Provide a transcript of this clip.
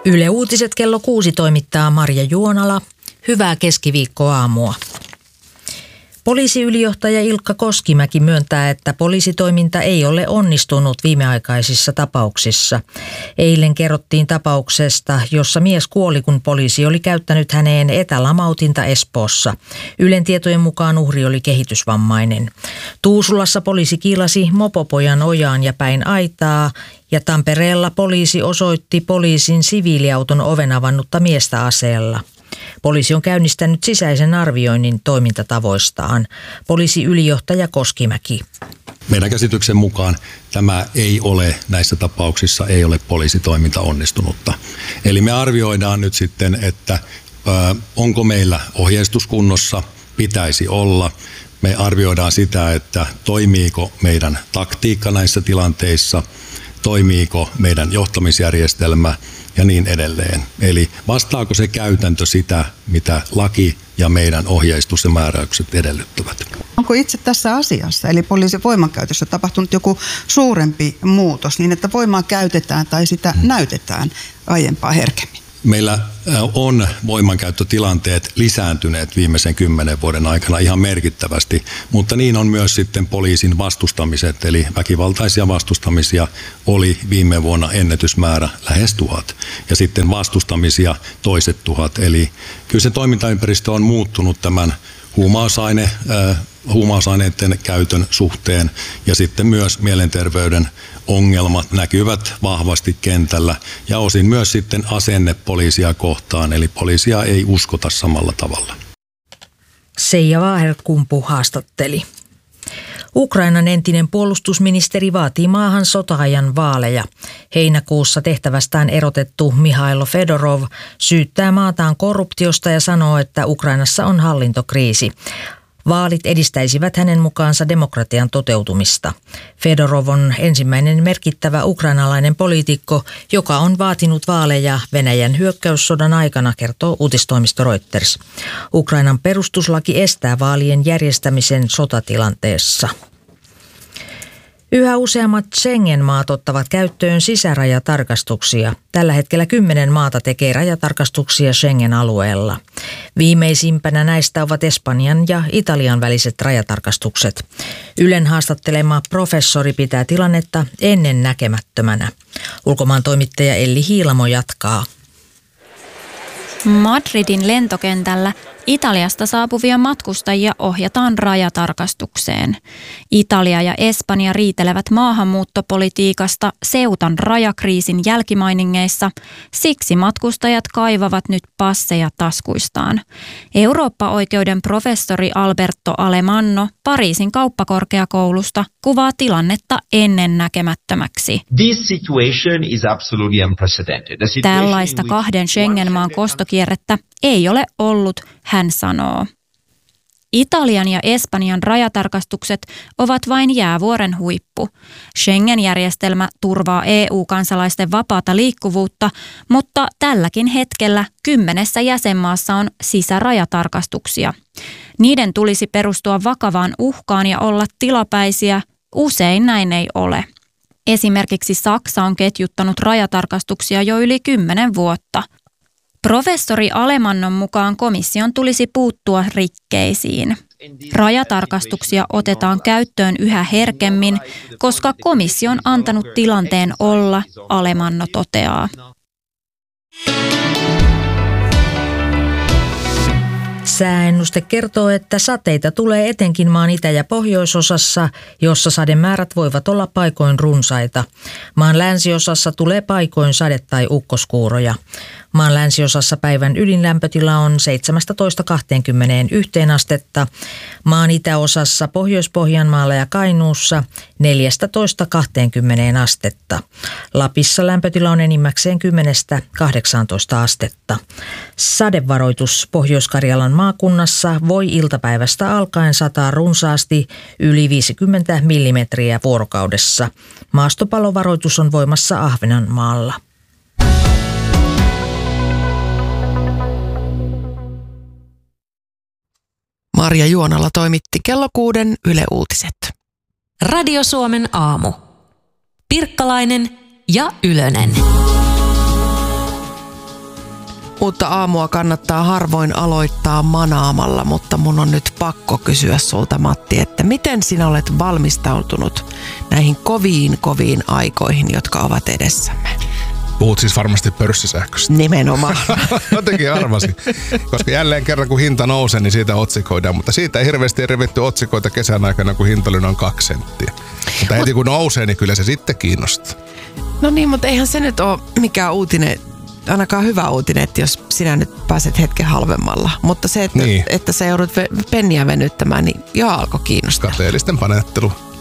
Yle Uutiset kello 6 toimittaa Marja Juonala. Hyvää keskiviikkoaamua. Poliisiylijohtaja Ilkka Koskimäki myöntää, että poliisitoiminta ei ole onnistunut viimeaikaisissa tapauksissa. Eilen kerrottiin tapauksesta, jossa mies kuoli, kun poliisi oli käyttänyt häneen etälamautinta Espoossa. Ylen tietojen mukaan uhri oli kehitysvammainen. Tuusulassa poliisi kiilasi mopopojan ojaan ja päin aitaa, ja Tampereella poliisi osoitti poliisin siviiliauton oven avannutta miestä aseella. Poliisi on käynnistänyt sisäisen arvioinnin toimintatavoistaan. Poliisiylijohtaja Koskimäki. Meidän käsityksen mukaan tämä ei ole, näissä tapauksissa ei ole poliisitoiminta onnistunutta. Eli me arvioidaan nyt sitten, että onko meillä ohjeistus kunnossa, pitäisi olla. Me arvioidaan sitä, että toimiiko meidän taktiikka näissä tilanteissa, toimiiko meidän johtamisjärjestelmä ja niin edelleen. Eli vastaako se käytäntö sitä, mitä laki ja meidän ohjeistus ja määräykset edellyttävät? Onko itse tässä asiassa, eli poliisin voimankäytössä tapahtunut joku suurempi muutos niin, että voimaa käytetään tai sitä näytetään aiempaa herkemmin? Meillä on voimankäyttötilanteet lisääntyneet viimeisen 10 vuoden aikana ihan merkittävästi, mutta niin on myös sitten poliisin vastustamiset, eli väkivaltaisia vastustamisia oli viime vuonna ennätysmäärä lähes 1000 ja sitten vastustamisia toiset 1000, eli kyllä se toimintaympäristö on muuttunut tämän huumausaineiden käytön suhteen ja sitten myös mielenterveyden ongelmat näkyvät vahvasti kentällä ja osin myös sitten asenne poliisia kohtaan, eli poliisia ei uskota samalla tavalla. Seija Vaaherkumpu haastatteli. Ukrainan entinen puolustusministeri vaatii maahan sota-ajan vaaleja. Heinäkuussa tehtävästään erotettu Mihailo Fedorov syyttää maataan korruptiosta ja sanoo, että Ukrainassa on hallintokriisi. Vaalit edistäisivät hänen mukaansa demokratian toteutumista. Fedorov on ensimmäinen merkittävä ukrainalainen poliitikko, joka on vaatinut vaaleja Venäjän hyökkäyssodan aikana, kertoo uutistoimisto Reuters. Ukrainan perustuslaki estää vaalien järjestämisen sotatilanteessa. Yhä useammat Schengen-maat ottavat käyttöön sisärajatarkastuksia. Tällä hetkellä 10 maata tekee rajatarkastuksia Schengen-alueella. Viimeisimpänä näistä ovat Espanjan ja Italian väliset rajatarkastukset. Ylen haastattelema professori pitää tilannetta ennennäkemättömänä. Ulkomaan toimittaja Elli Hiilamo jatkaa. Madridin lentokentällä Italiasta saapuvia matkustajia ohjataan rajatarkastukseen. Italia ja Espanja riitelevät maahanmuuttopolitiikasta Ceutan rajakriisin jälkimainingeissa, siksi matkustajat kaivavat nyt passeja taskuistaan. Eurooppa-oikeuden professori Alberto Alemanno Pariisin kauppakorkeakoulusta kuvaa tilannetta ennennäkemättömäksi. This situation is absolutely unprecedented. Tällaista 2 Schengen-maan kostokierrettä ei ole ollut, hän sanoo. Italian ja Espanjan rajatarkastukset ovat vain jäävuoren huippu. Schengen-järjestelmä turvaa EU-kansalaisten vapaata liikkuvuutta, mutta tälläkin hetkellä 10 jäsenmaassa on sisärajatarkastuksia. Niiden tulisi perustua vakavaan uhkaan ja olla tilapäisiä. Usein näin ei ole. Esimerkiksi Saksa on ketjuttanut rajatarkastuksia jo yli 10 vuotta. Professori Alemannon mukaan komission tulisi puuttua rikkeisiin. Rajatarkastuksia otetaan käyttöön yhä herkemmin, koska komissio on antanut tilanteen olla, Alemanno toteaa. Sääennuste kertoo, että sateita tulee etenkin maan itä- ja pohjoisosassa, jossa sademäärät voivat olla paikoin runsaita. Maan länsiosassa tulee paikoin sade- tai ukkoskuuroja. Maan länsiosassa päivän ydinlämpötila on 17–21 astetta. Maan itäosassa Pohjois-Pohjanmaalla ja Kainuussa 14–20 astetta. Lapissa lämpötila on enimmäkseen 10–18 astetta. Sadevaroitus Pohjois-Karjalan maakunnassa voi iltapäivästä alkaen sataa runsaasti yli 50 millimetriä vuorokaudessa. Maastopalovaroitus on voimassa Ahvenanmaalla. Marja Juonala toimitti kello 6 Yle Uutiset. Radio Suomen aamu. Pirkkalainen ja Ylönen. Uutta aamua kannattaa harvoin aloittaa manaamalla, mutta mun on nyt pakko kysyä sulta, Matti, että miten sinä olet valmistautunut näihin koviin aikoihin, jotka ovat edessämme? Puhut siis varmasti pörssisähköstä. Nimenomaan. Jotenkin arvasin. Koska jälleen kerran kun hinta nousee, niin siitä otsikoidaan. Mutta siitä ei hirveästi revitty otsikoita kesän aikana, kun hinta oli noin 2 senttiä. Mutta heti kun nousee, niin kyllä se sitten kiinnostaa. No niin, mutta eihän se nyt ole mikään uutinen, ainakaan hyvä uutinen, että jos sinä nyt pääset hetken halvemmalla. Mutta se, että sä joudut penniä venyttämään, niin jo alkoi kiinnostaa. Kateellisten panettelu.